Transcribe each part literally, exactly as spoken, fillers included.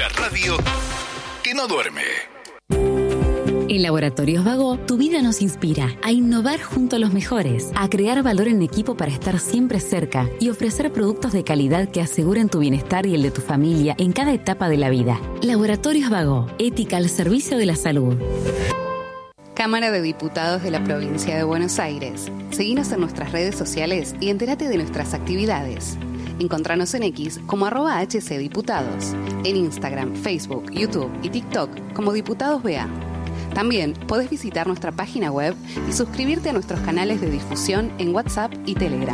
La radio que no duerme. En Laboratorios Vago, tu vida nos inspira a innovar junto a los mejores, a crear valor en equipo para estar siempre cerca y ofrecer productos de calidad que aseguren tu bienestar y el de tu familia en cada etapa de la vida. Laboratorios Vago, ética al servicio de la salud. Cámara de Diputados de la Provincia de Buenos Aires. Seguinos en nuestras redes sociales y entérate de nuestras actividades. Encontranos en X como arroba hcdiputados, en Instagram, Facebook, YouTube y TikTok como Diputados B A. También podés visitar nuestra página web y suscribirte a nuestros canales de difusión en WhatsApp y Telegram.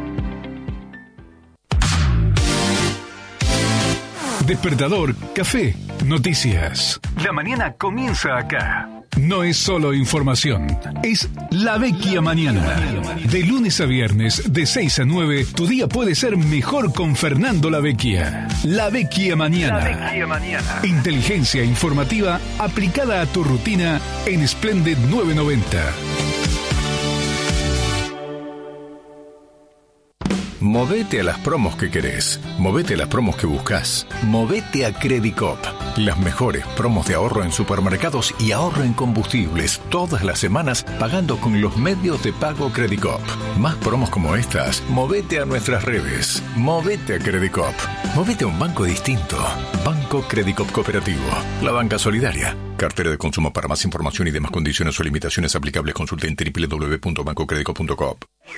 Despertador, café, noticias. La mañana comienza acá. No es solo información, es La Vecchia Mañana. De lunes a viernes, de seis a nueve, tu día puede ser mejor con Fernando La Vecchia. La Vecchia Mañana. La Vecchia Mañana. Inteligencia informativa aplicada a tu rutina en Splendid novecientos noventa. Movete a las promos que querés. Movete a las promos que buscas. Movete a Credicop. Las mejores promos de ahorro en supermercados y ahorro en combustibles todas las semanas pagando con los medios de pago Credicop. Más promos como estas, movete a nuestras redes. Movete a Credicop. Movete a un banco distinto. Banco Credicop Cooperativo. La banca solidaria. Cartera de consumo. Para más información y demás condiciones o limitaciones aplicables, consulte en doble u doble u doble u punto banco credicop punto com.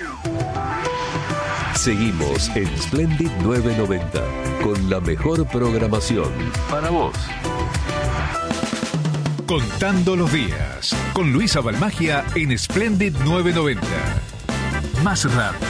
Seguimos en Splendid novecientos noventa con la mejor programación para vos. Contando los días con Luisa Balmagia en Splendid novecientos noventa. Más rápido.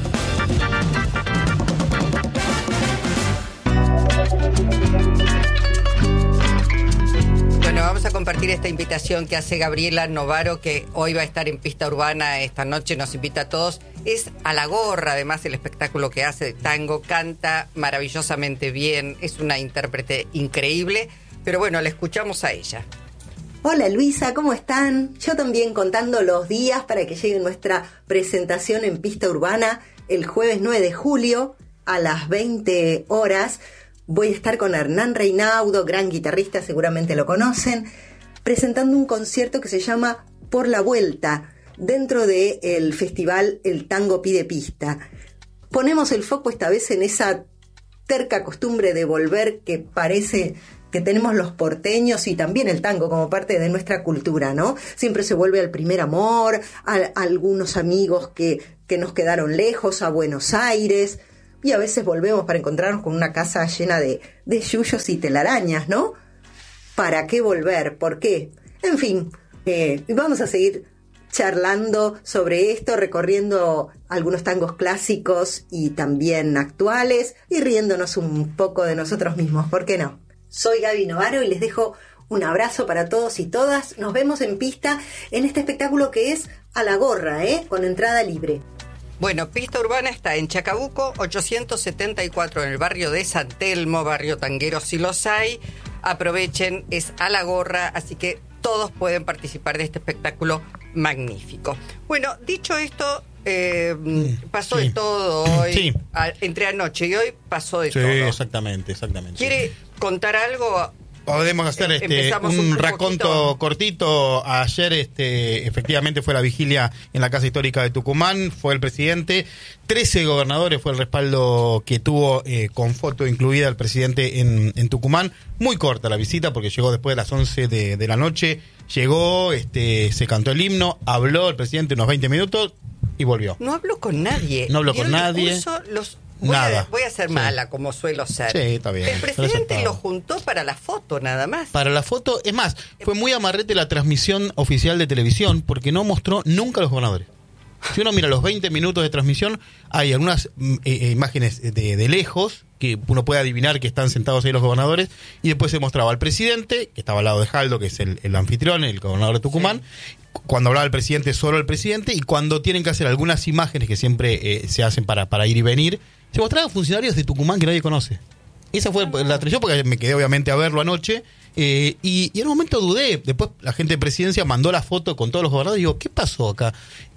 Bueno, vamos a compartir esta invitación que hace Gabriela Novaro, que hoy va a estar en Pista Urbana esta noche, nos invita a todos. Es a la gorra, además, el espectáculo que hace de tango, canta maravillosamente bien, es una intérprete increíble, pero bueno, la escuchamos a ella. Hola Luisa, ¿cómo están? Yo también contando los días para que llegue nuestra presentación en Pista Urbana el jueves nueve de julio a las veinte horas. Voy a estar con Hernán Reinaudo, gran guitarrista, seguramente lo conocen, presentando un concierto que se llama Por la Vuelta, dentro del festival El Tango Pide Pista. Ponemos el foco esta vez en esa terca costumbre de volver que parece que tenemos los porteños y también el tango como parte de nuestra cultura, ¿no? Siempre se vuelve al primer amor, a, a algunos amigos que, que nos quedaron lejos, a Buenos Aires, y a veces volvemos para encontrarnos con una casa llena de, de yuyos y telarañas, ¿no? ¿Para qué volver? ¿Por qué? En fin, eh, vamos a seguir charlando sobre esto, recorriendo algunos tangos clásicos y también actuales y riéndonos un poco de nosotros mismos, ¿por qué no? Soy Gaby Novaro y les dejo un abrazo para todos y todas. Nos vemos en pista en este espectáculo que es a la gorra, ¿eh? Con entrada libre. Bueno, Pista Urbana está en Chacabuco, ochocientos setenta y cuatro, en el barrio de San Telmo, barrio tanguero si los hay. Aprovechen, es a la gorra, así que todos pueden participar de este espectáculo magnífico. Bueno, dicho esto, eh, pasó sí. de todo hoy, sí. a, entre anoche y hoy pasó de sí, todo. Sí, exactamente, exactamente. ¿Quiere contar algo? Podemos hacer eh, este un, un raconto poquito. cortito. Ayer este efectivamente fue la vigilia en la Casa Histórica de Tucumán, fue el presidente, trece gobernadores fue el respaldo que tuvo, eh, con foto incluida, el presidente en, en Tucumán. Muy corta la visita porque llegó después de las once de, de la noche, llegó, este se cantó el himno, habló el presidente unos veinte minutos y volvió. No habló con nadie. No habló con nadie. Discurso, los Voy nada. A, voy a ser sí. mala, como suelo ser. Sí, está bien. El presidente lo juntó para la foto, nada más. Para la foto, es más, fue muy amarrete la transmisión oficial de televisión porque no mostró nunca a los gobernadores. Si uno mira los veinte minutos de transmisión, hay algunas eh, imágenes de, de lejos que uno puede adivinar que están sentados ahí los gobernadores, y después se mostraba al presidente, que estaba al lado de Jaldo, que es el, el anfitrión, el gobernador de Tucumán. Sí. Cuando hablaba el presidente, solo el presidente, y cuando tienen que hacer algunas imágenes que siempre eh, se hacen para, para ir y venir, se mostraban funcionarios de Tucumán que nadie conoce. Esa fue la atención, porque me quedé obviamente a verlo anoche, eh, y, y en un momento dudé. Después la gente de presidencia mandó la foto con todos los gobernadores y digo, ¿qué pasó acá?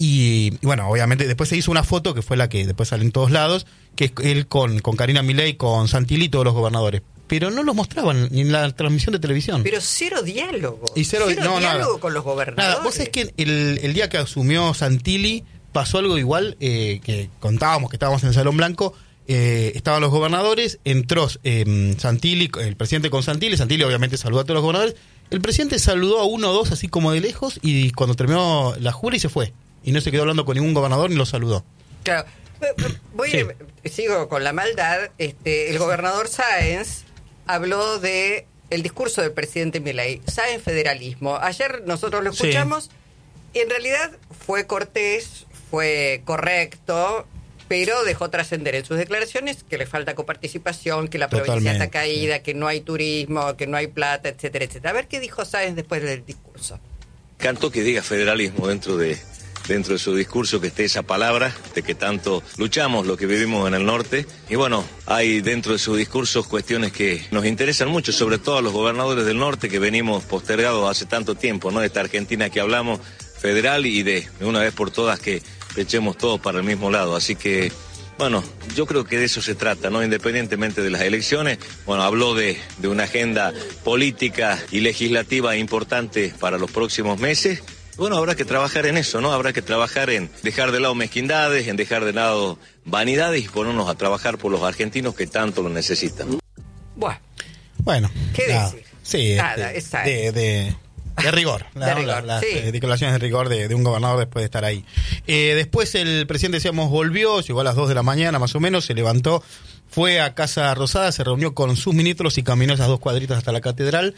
Y, y bueno, obviamente después se hizo una foto que fue la que después sale en todos lados, que es él con, con Karina Milei, con Santilli y todos los gobernadores. pero no los mostraban ni en la transmisión de televisión. Pero cero diálogo. Y cero, cero no, diálogo nada. con los gobernadores. Nada, vos sabés que el, el día que asumió Santilli pasó algo igual, eh, que contábamos que estábamos en el Salón Blanco, eh, estaban los gobernadores, entró eh, Santilli, el presidente con Santilli, Santilli obviamente saludó a todos los gobernadores, el presidente saludó a uno o dos así como de lejos y cuando terminó la jura y se fue. Y no se quedó hablando con ningún gobernador ni lo saludó. Claro. Voy Sí. a, sigo con la maldad. Este, el gobernador Sáenz habló de el discurso del presidente Milei. Sáenz federalismo. Ayer nosotros lo escuchamos. Sí. En realidad fue cortés, fue correcto, pero dejó trascender en sus declaraciones que le falta coparticipación, que la provincia Totalmente, está caída, sí. que no hay turismo, que no hay plata, etcétera, etcétera. A ver qué dijo Sáenz después del discurso. Canto que diga federalismo dentro de dentro de su discurso, que esté esa palabra de que tanto luchamos los que vivimos en el norte. Y bueno, hay dentro de sus discursos cuestiones que nos interesan mucho, sobre todo a los gobernadores del norte que venimos postergados hace tanto tiempo, ¿no? De esta Argentina que hablamos federal y de, de una vez por todas que echemos todos para el mismo lado. Así que, bueno, yo creo que de eso se trata, ¿no? Independientemente de las elecciones, bueno, habló de, de una agenda política y legislativa importante para los próximos meses. Bueno, habrá que trabajar en eso, ¿no? Habrá que trabajar en dejar de lado mezquindades, en dejar de lado vanidades y ponernos a trabajar por los argentinos que tanto lo necesitan. Bueno, bueno ¿qué nada, decir? Sí, Nada, este, de, de, de rigor, de ¿no? rigor La, las sí. eh, declaraciones de rigor de, de un gobernador después de estar ahí. Eh, después el presidente, decíamos, volvió, llegó a las dos de la mañana más o menos, se levantó, fue a Casa Rosada, se reunió con sus ministros y caminó esas dos cuadritas hasta la catedral.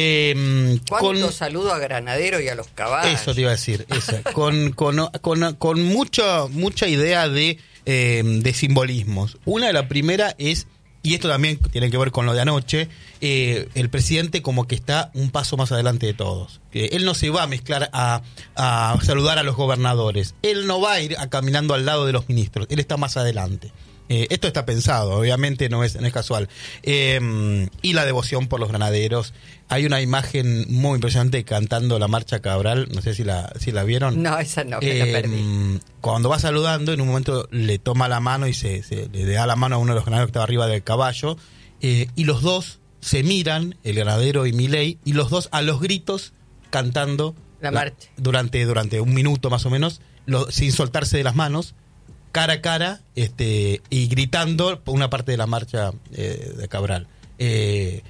Eh, ¿Cuánto con, saludo a Granadero y a los caballos? Eso te iba a decir, esa, con, con, con, con mucha, mucha idea de, eh, de simbolismos. Una de la primera es, y esto también tiene que ver con lo de anoche, eh, el presidente como que está un paso más adelante de todos. Eh, él no se va a mezclar a, a saludar a los gobernadores. Él no va a ir a caminando al lado de los ministros. Él está más adelante. Eh, esto está pensado, obviamente no es, no es casual. Eh, y la devoción por los granaderos. Hay una imagen muy impresionante cantando la marcha Cabral, no sé si la si la vieron. No, esa no, me eh, la perdí. Cuando va saludando, en un momento le toma la mano y se, se le da la mano a uno de los granaderos que estaba arriba del caballo, eh, y los dos se miran, el granadero y Milei, y los dos a los gritos cantando la marcha. Durante, durante un minuto más o menos, lo, sin soltarse de las manos, cara a cara, este, y gritando por una parte de la marcha eh, de Cabral. Eh,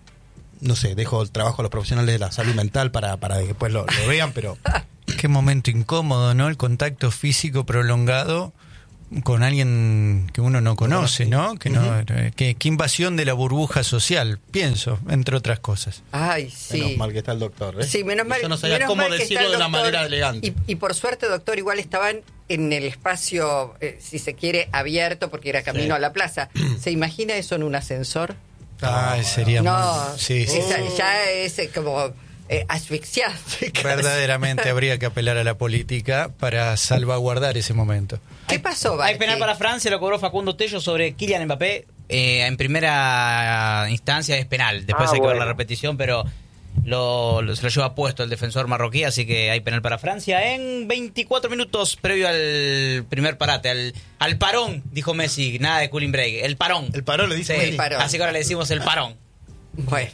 no sé, dejo el trabajo a los profesionales de la salud mental para, para que después lo, lo vean, pero... Qué momento incómodo, ¿no? El contacto físico prolongado con alguien que uno no conoce, ¿no? Que no, uh-huh. que, que invasión de la burbuja social, pienso, entre otras cosas. Ay, sí. Menos mal que está el doctor, ¿eh? Sí, menos mal. Yo no sabía menos cómo mal decirlo de una doctor, manera elegante. Y, y por suerte, doctor, igual estaban en el espacio, eh, si se quiere, abierto, porque era camino sí. a la plaza. ¿Se imagina eso en un ascensor? Ay, sería no, muy... Sí, sí. Esa, ya es eh, como... Eh, asfixiante. Verdaderamente habría que apelar a la política para salvaguardar ese momento. ¿Qué pasó, Barqui? Hay penal para Francia, lo cobró Facundo Tello sobre Kylian Mbappé. Eh, en primera instancia es penal, después ah, hay que bueno. ver la repetición, pero lo, lo, se lo lleva puesto el defensor marroquí, así que hay penal para Francia en veinticuatro minutos previo al primer parate, al, al parón, dijo Messi, nada de cooling break, el parón. El parón le dice sí, Messi. El parón. Así que ahora le decimos el parón. Bueno.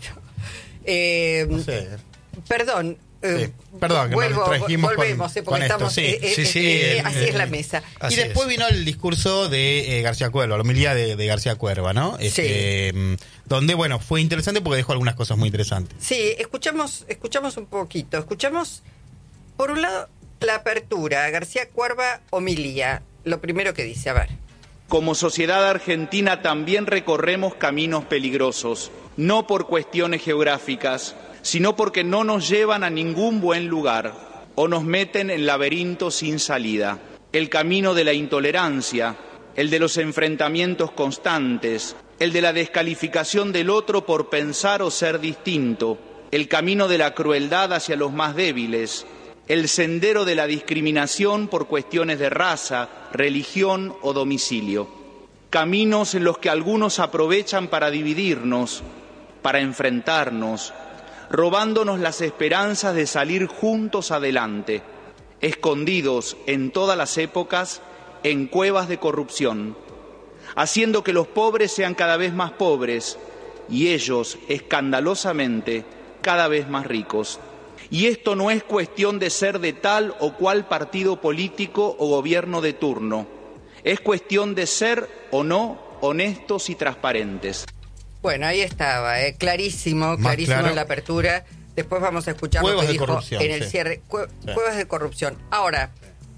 Eh, no sé. Perdón. Eh, sí, perdón, que vuelvo, nos trajimos volvemos, con, eh, porque con estamos. esto, sí. Eh, sí, eh, sí, eh, eh, así eh, es la mesa. Y después es. vino el discurso de eh, García Cuerva, la homilía de, de García Cuerva, ¿no? Este, sí. Donde, bueno, fue interesante porque dejó algunas cosas muy interesantes. Sí, escuchamos, escuchamos un poquito. Escuchamos, por un lado, la apertura. García Cuerva, homilía. Lo primero que dice, a ver. Como sociedad argentina también recorremos caminos peligrosos, no por cuestiones geográficas, sino porque no nos llevan a ningún buen lugar o nos meten en laberintos sin salida. El camino de la intolerancia, el de los enfrentamientos constantes, el de la descalificación del otro por pensar o ser distinto, el camino de la crueldad hacia los más débiles, el sendero de la discriminación por cuestiones de raza, religión o domicilio. Caminos en los que algunos aprovechan para dividirnos, para enfrentarnos, robándonos las esperanzas de salir juntos adelante, escondidos en todas las épocas en cuevas de corrupción, haciendo que los pobres sean cada vez más pobres y ellos, escandalosamente, cada vez más ricos. Y esto no es cuestión de ser de tal o cual partido político o gobierno de turno. Es cuestión de ser o no honestos y transparentes. Bueno, ahí estaba, eh, clarísimo, clarísimo claro. en la apertura. Después vamos a escuchar cuevas lo que dijo en el sí. cierre. Cue- sí. Cuevas de corrupción. Ahora,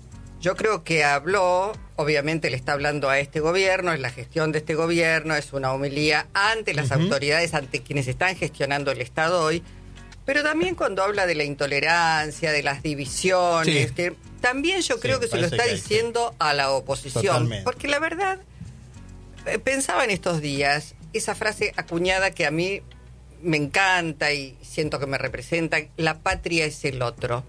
yo creo que habló, obviamente le está hablando a este gobierno, es la gestión de este gobierno, es una homilía ante las uh-huh. autoridades, ante quienes están gestionando el Estado hoy. Pero también cuando habla de la intolerancia, de las divisiones, sí. que también yo creo sí, que se lo está diciendo a la oposición. Totalmente. Porque la verdad, eh, pensaba en estos días, esa frase acuñada que a mí me encanta y siento que me representa, la patria es el otro.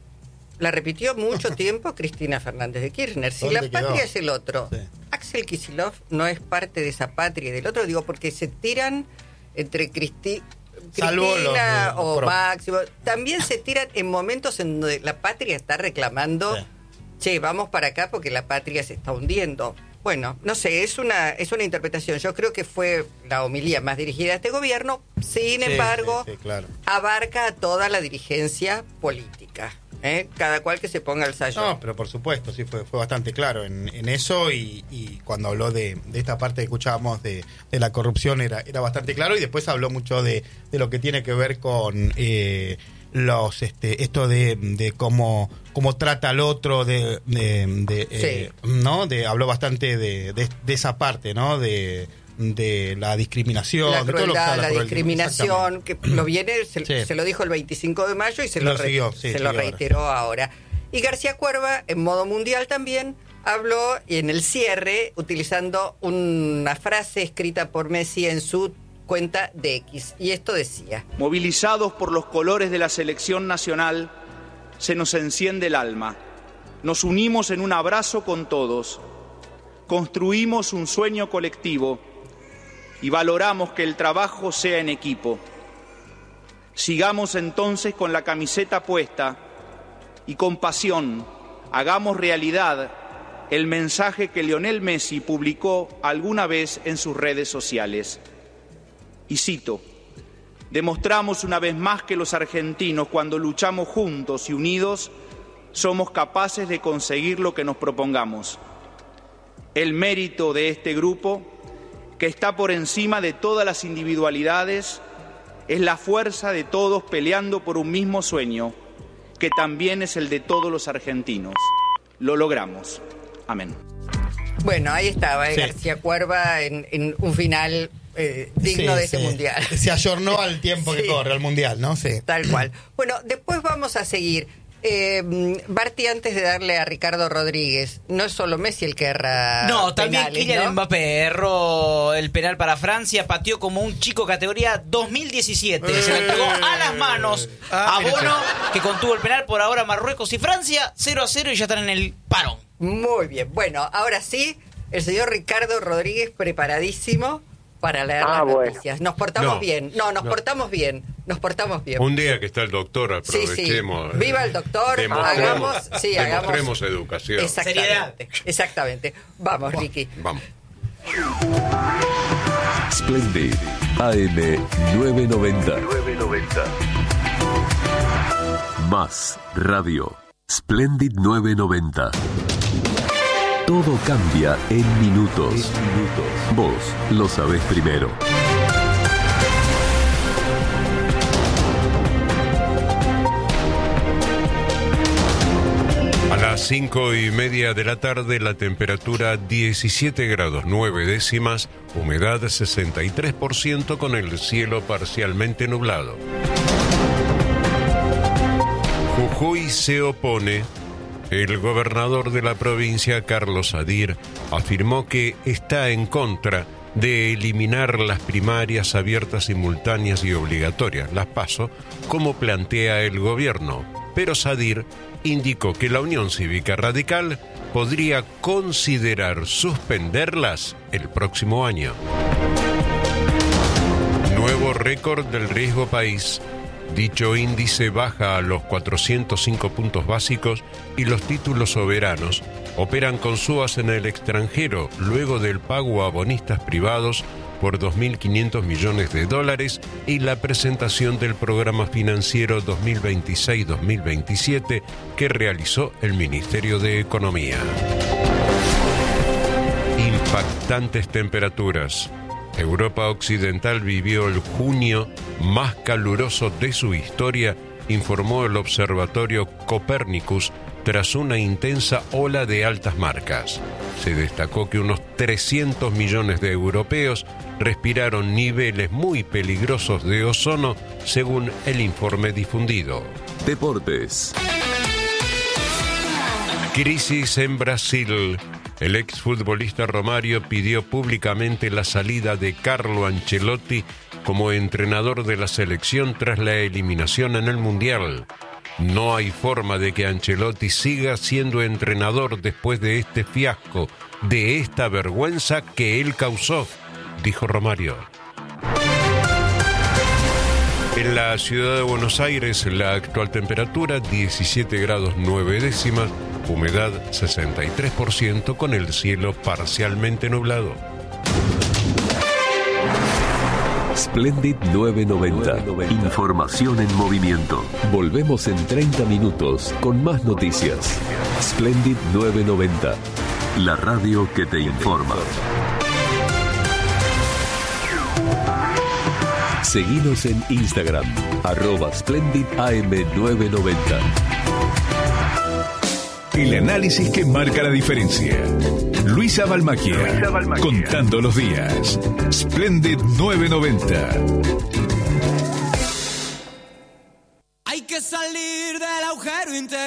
La repitió mucho tiempo Cristina Fernández de Kirchner. Si la patria quedó? Es el otro, sí. Axel Kicillof no es parte de esa patria y del otro, digo, porque se tiran entre Cristi- Cristina los, o los Máximo. También se tiran en momentos en donde la patria está reclamando, sí. che, vamos para acá porque la patria se está hundiendo. Bueno, no sé, es una es una interpretación. Yo creo que fue la homilía más dirigida a este gobierno, sin sí, embargo, sí, sí, claro. abarca a toda la dirigencia política. ¿eh? Cada cual que se ponga el sayo. No, pero por supuesto, sí, fue, fue bastante claro en, en eso y, y cuando habló de, de esta parte que escuchábamos de, de la corrupción era, era bastante claro y después habló mucho de, de lo que tiene que ver con... Eh, los este esto de, de cómo cómo trata al otro de, de, de sí. eh, no de habló bastante de, de, de esa parte, ¿no? de de la discriminación, la crueldad, de todo lo que la, la discriminación que lo viene se, sí. se lo dijo el veinticinco de mayo y se lo, lo, siguió, re, sí, se lo reiteró ahora. ahora. Y García Cuerva en modo mundial también habló en el cierre utilizando una frase escrita por Messi en su cuenta de X, y esto decía: movilizados por los colores de la selección nacional, se nos enciende el alma, nos unimos en un abrazo con todos, construimos un sueño colectivo y valoramos que el trabajo sea en equipo. Sigamos entonces con la camiseta puesta y con pasión hagamos realidad el mensaje que Lionel Messi publicó alguna vez en sus redes sociales. Y cito: demostramos una vez más que los argentinos, cuando luchamos juntos y unidos, somos capaces de conseguir lo que nos propongamos. El mérito de este grupo, que está por encima de todas las individualidades, es la fuerza de todos peleando por un mismo sueño, que también es el de todos los argentinos. Lo logramos. Amén. Bueno, ahí estaba eh, sí. García Cuerva en, en un final... Eh, digno sí, de ese sí. mundial. Se ayornó al tiempo sí. que corre, al mundial, ¿no? Sí. Tal cual. Bueno, después vamos a seguir. Eh, Barty, antes de darle a Ricardo Rodríguez, no es solo Messi el que erra. No, también penales, Kylian ¿no? Mbappé erró el penal para Francia, pateó como un chico categoría dos mil diecisiete. Eh, Se le entregó a las manos ah, a Bono, que contuvo el penal. Por ahora Marruecos y Francia, cero a cero y ya están en el parón. Muy bien. Bueno, ahora sí, el señor Ricardo Rodríguez preparadísimo para leer ah, las noticias. Bueno. Nos portamos no, bien. No, nos no. portamos bien. Nos portamos bien. Un día que está el doctor, aprovechemos. Sí, sí. Viva el doctor. Hagamos, sí, demostremos hagamos, educación. Exactamente. Exactamente. Vamos, Ricky. Vamos. Splendid A M nueve noventa. Más radio. Splendid nueve noventa. Todo cambia en minutos. minutos. Vos lo sabés primero. A las cinco y media de la tarde, la temperatura diecisiete grados nueve décimas, humedad sesenta y tres por ciento con el cielo parcialmente nublado. Jujuy se opone. El gobernador de la provincia, Carlos Sadir, afirmó que está en contra de eliminar las primarias abiertas, simultáneas y obligatorias, las PASO, como plantea el gobierno. Pero Sadir indicó que la Unión Cívica Radical podría considerar suspenderlas el próximo año. Nuevo récord del riesgo país. Dicho índice baja a los cuatrocientos cinco puntos básicos y los títulos soberanos operan con S U A S en el extranjero luego del pago a bonistas privados por dos mil quinientos millones de dólares y la presentación del programa financiero dos mil veintiséis dos mil veintisiete que realizó el Ministerio de Economía. Impactantes temperaturas. Europa Occidental vivió el junio más caluroso de su historia, informó el observatorio Copernicus tras una intensa ola de altas marcas. Se destacó que unos trescientos millones de europeos respiraron niveles muy peligrosos de ozono, según el informe difundido. Deportes. Crisis en Brasil. El exfutbolista Romario pidió públicamente la salida de Carlo Ancelotti como entrenador de la selección tras la eliminación en el Mundial. No hay forma de que Ancelotti siga siendo entrenador después de este fiasco, de esta vergüenza que él causó, dijo Romario. En la ciudad de Buenos Aires, la actual temperatura diecisiete grados nueve décimas, humedad sesenta y tres por ciento con el cielo parcialmente nublado. Splendid novecientos noventa. Información en movimiento. Volvemos en treinta minutos con más noticias. Splendid novecientos noventa. La radio que te informa. Seguinos en Instagram, arroba Splendid A M nueve noventa. El análisis que marca la diferencia. Luisa Balmacchia, Luisa Balmacchia. Contando los días. Splendid novecientos noventa.